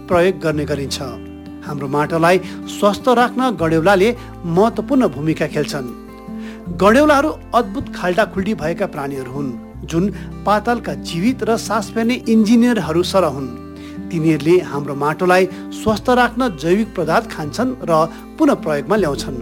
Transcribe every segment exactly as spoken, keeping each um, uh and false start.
प्रयोग गर्ने गरिन्छ। हाम्रो माटोलाई स्वस्थ राख्न गडेउलाले महत्त्वपूर्ण भूमिका खेल्छन्। गडेउलाहरू अद्भुत खाल्डाखुल्डी भएका प्राणीहरू हुन् जुन पातालका जीवित र सास फेर्ने इन्जिनियरहरू सरह हुन्। तिनीहरूले हाम्रो माटोलाई स्वस्थ राख्न जैविक पदार्थ खान्छन् र पुनः प्रयोगमा ल्याउँछन्।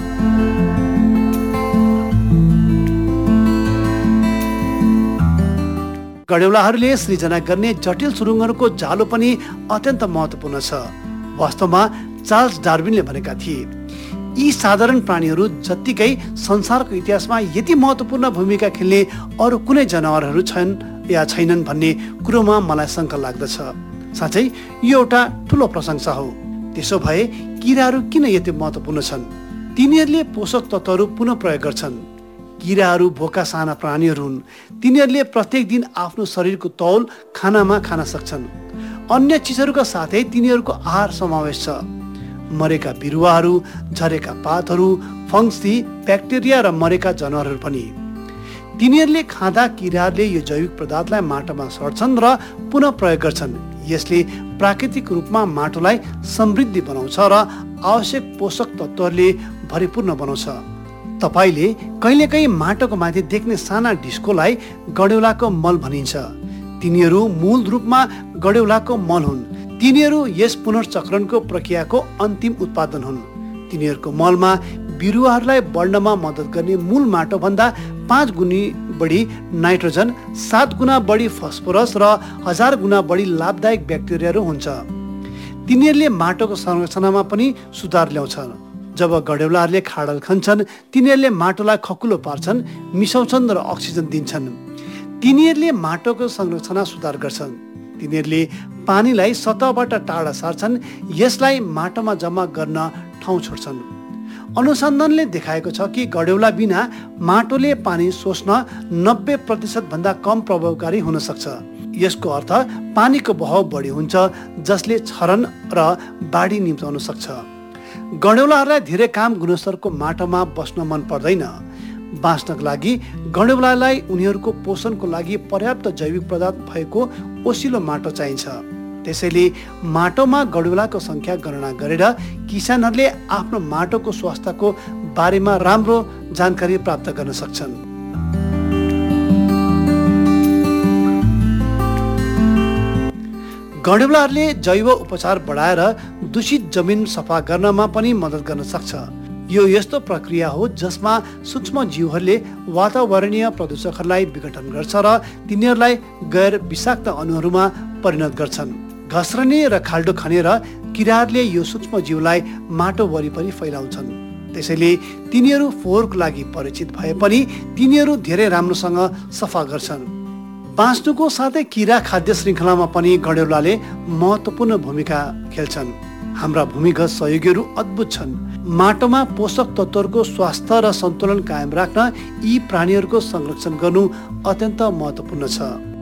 गडेउलाहरूले सृजना गर्ने जटिल सुरुङहरूको जालो पनि अत्यन्त महत्त्वपूर्ण छ। वास्तवमा चार्ल्स डार्विनले भनेका थिए, यी साधारण प्राणीहरू जत्तिकै संसारको इतिहासमा यति महत्त्वपूर्ण भूमिका खेल्ने अरू कुनै जनावरहरू छन् या छैनन् भन्ने कुरोमा मलाई शङ्का लाग्दछ। साँच्चै यो एउटा ठुलो प्रशंसा हो। त्यसो भए किराहरू किन यति महत्त्वपूर्ण छन्? तिनीहरूले पोषक तत्त्वहरू पुनः प्रयोग गर्छन्। किराहरू भोका साना प्राणीहरू हुन्। तिनीहरूले प्रत्येक दिन आफ्नो शरीरको तौल खानामा खान सक्छन्। अन्य चिजहरूका साथै तिनीहरूको आहार समावेश छ। मरेका बिरुवाहरू, झरेका पातहरू, फङ्सी, ब्याक्टेरिया र मरेका जनावरहरू पनि। तिनीहरूले खाँदा किराहरूले यो जैविक पदार्थलाई माटोमा सर्छन् र पुनः प्रयोग गर्छन्। यसले प्राकृतिक रूपमा माटोलाई समृद्धि बनाउँछ र आवश्यक पोषक तत्त्वहरूले भरिपूर्ण बनाउँछ। तपाईँले कहिलेकाहीँ माटोको माथि देख्ने साना डिस्कोलाई गडेउलाको मल भनिन्छ। तिनीहरू मूल रूपमा गडेउलाको मल हुन्। तिनीहरू यस पुनर्चक्रणको प्रक्रियाको अन्तिम उत्पादन हुन्। तिनीहरूको मलमा बिरुवाहरूलाई बढ्नमा मद्दत गर्ने मूल माटोभन्दा पाँच गुणी बढी नाइट्रोजन, सात गुणा बढी फस्फोरस र हजार गुणा बढी लाभदायक ब्याक्टेरियाहरू हुन्छ। तिनीहरूले माटोको संरचनामा पनि सुधार ल्याउँछन्। जब गडेउलाहरूले खाडल खन्छन्, तिनीहरूले माटोलाई खकुलो पार्छन्, मिसाउँछन् र अक्सिजन दिन्छन्। तिनीहरूले माटोको संरचना सुधार गर्छन्। तिनीहरूले पानीलाई सतहबाट टाढा सार्छन्, यसलाई माटोमा जम्मा गर्न ठाउँ छोड्छन्। अनुसन्धानले देखाएको छ कि गडेउला बिना माटोले पानी सोच्न नब्बे प्रतिशत भन्दा कम प्रभावकारी हुन सक्छ। यसको अर्थ पानीको बहाव बढी हुन्छ, जसले क्षरण र बाढी निम्त्याउन सक्छ। गडेउलाहरूलाई धेरै काम गुणस्तरको माटोमा बस्न मन पर्दैन। बाँच्नका लागि गडेउलालाई उनीहरूको पोषणको लागि पर्याप्त जैविक पदार्थ भएको ओसिलो माटो चाहिन्छ। त्यसैले माटोमा गडेउलाको सङ्ख्या गणना गरेर किसानहरूले आफ्नो माटोको स्वास्थ्यको बारेमा राम्रो जानकारी प्राप्त गर्न सक्छन्। गडेउलाहरूले जैव उपचार बढाएर दूषित जमिन सफा गर्नमा पनि मद्दत गर्न सक्छ। यो यस्तो प्रक्रिया हो जसमा सूक्ष्म जीवहरूले वातावरणीय प्रदूषकहरूलाई विघटन गर्छ र तिनीहरूलाई गैर विषाक्त अणुहरूमा परिणत गर्छन्। घस्रने र खाल्डो खनेर किराहरूले यो सूक्ष्म जीवलाई माटो वरिपरि फैलाउँछन्। त्यसैले तिनीहरू फोहोरको लागि परिचित भए पनि तिनीहरू धेरै राम्रोसँग सफा गर्छन्। बाँच्नुको साथै किरा खाद्य श्रृङ्खलामा पनि गडेउलाले महत्त्वपूर्ण भूमिका खेल्छन्। हाम्रा भूमिगत सहयोगीहरू अद्भुत छन्। माटोमा पोषक तत्त्वहरूको स्वास्थ्य र सन्तुलन कायम राख्न यी प्राणीहरूको संरक्षण गर्नु अत्यन्त महत्त्वपूर्ण छ।